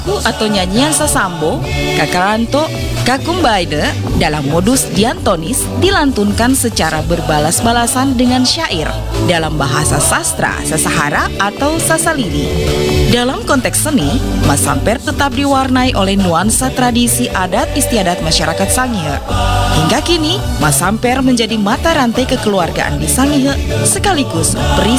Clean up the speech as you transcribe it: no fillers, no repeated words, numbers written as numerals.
Lagu atau nyanyian sasambo, kakaranto, kakumbaide dalam modus diantonis dilantunkan secara berbalas-balasan dengan syair dalam bahasa sastra Sasahara atau Sasalili. Dalam konteks seni, Mas Samper tetap diwarnai oleh nuansa tradisi adat istiadat masyarakat Sangihe. Hingga kini, Mas Samper menjadi mata rantai kekeluargaan di Sangihe sekaligus perisai